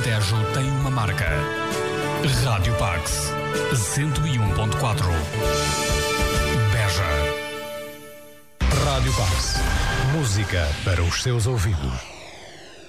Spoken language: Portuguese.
Alentejo tem uma marca. Rádio Pax 101.4 Beja. Rádio Pax. Música para os seus ouvidos.